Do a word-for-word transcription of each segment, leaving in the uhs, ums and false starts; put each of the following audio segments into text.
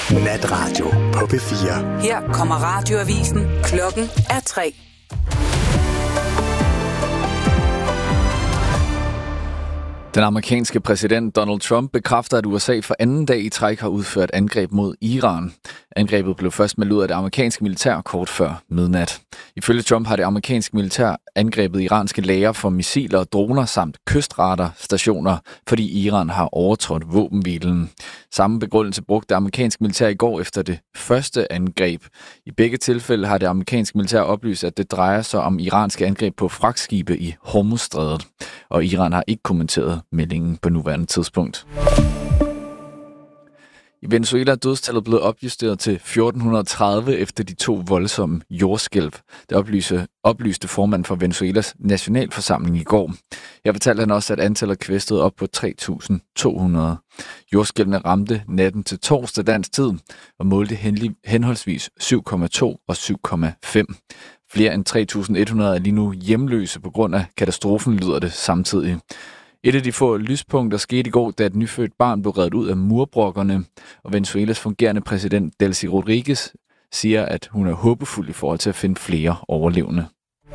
Natradio på P fire. Her kommer radioavisen. Klokken er tre. Den amerikanske præsident Donald Trump bekræfter, at U S A for anden dag i træk har udført angreb mod Iran. Angrebet blev først meldt ud af det amerikanske militær kort før midnat. Ifølge Trump har det amerikanske militær angrebet iranske lagre for missiler og droner samt kystradarstationer, fordi Iran har overtrådt våbenhvilen. Samme begrundelse brugte det amerikanske militær i går efter det første angreb. I begge tilfælde har det amerikanske militær oplyst, at det drejer sig om iranske angreb på fragtskibe i Hormuzstrædet. Og Iran har ikke kommenteret meldingen på nuværende tidspunkt. I Venezuela er dødstallet blevet opjusteret til fjorten tredive efter de to voldsomme jordskælv. Det oplyste, oplyste formand for Venezuelas nationalforsamling i går. Her fortalte han også, at antallet kvæstede op på tre tusind to hundrede. Jordskælvene ramte natten til torsdag dansk tid og målte henholdsvis syv komma to og syv komma fem. Flere end tre tusind et hundrede er lige nu hjemløse på grund af katastrofen, lyder det samtidig. Et af de få lyspunkter skete i går, da et nyfødt barn blev reddet ud af murbrokkerne, og Venezuelas fungerende præsident Delcy Rodriguez siger, at hun er håbefuld i forhold til at finde flere overlevende.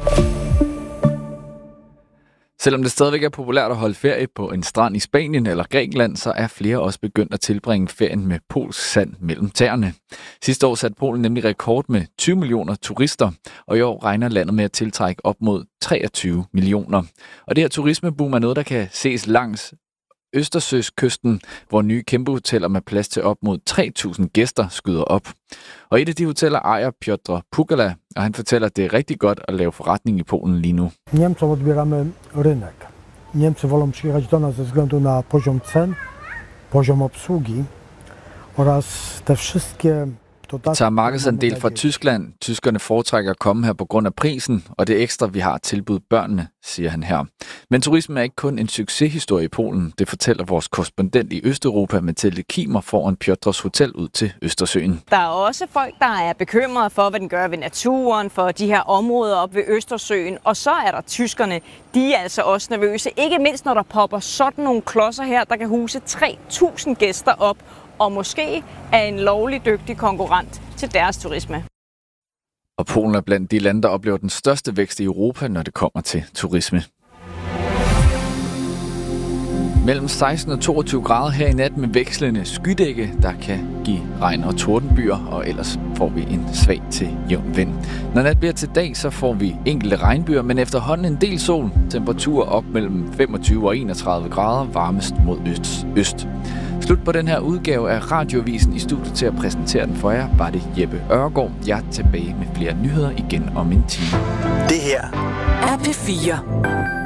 Selvom det stadigvæk er populært at holde ferie på en strand i Spanien eller Grækenland, så er flere også begyndt at tilbringe ferien med polsk sand mellem tæerne. Sidste år satte Polen nemlig rekord med tyve millioner turister, og i år regner landet med at tiltrække op mod treogtyve millioner. Og det her turismeboom er noget, der kan ses langs Østersøskysten, hvor nye kæmpe hoteller med plads til op mod tre tusind gæster skyder op. Og et af de hoteller ejer Piotr Pukala, og han fortæller, at det er rigtig godt at lave forretning i Polen lige nu. Niemcom odbieramy rynek. Niemcy wolą przyjechać do nas ze względu na poziom cen, poziom obsługi oraz te wszystkie. Vi tager markedsandel fra Tyskland. Tyskerne foretrækker at komme her på grund af prisen, og det ekstra, vi har tilbudt børnene, siger han her. Men turismen er ikke kun en succeshistorie i Polen. Det fortæller vores korrespondent i Østeuropa, Mathilde Kimer, foran Piotrs Hotel ud til Østersøen. Der er også folk, der er bekymrede for, hvad den gør ved naturen, for de her områder op ved Østersøen. Og så er der tyskerne. De er altså også nervøse. Ikke mindst, når der popper sådan nogle klodser her, der kan huse tre tusind gæster op. Og måske er en lovlig dygtig konkurrent til deres turisme. Og Polen er blandt de lande, der oplever den største vækst i Europa, når det kommer til turisme. Mellem seksten og toogtyve grader her i nat med vekslende skydække, der kan give regn og tordenbyer, og ellers får vi en svag til jævn vind. Når nat bliver til dag, så får vi enkelte regnbyer, men efterhånden en del sol. Temperaturer op mellem femogtyve og enogtredive grader, varmest mod øst. øst. Slut på den her udgave af Radioavisen. I studiet til at præsentere den for jer var det Jeppe Ørgaard. Jeg er tilbage med flere nyheder igen om en time. Det her er P fire.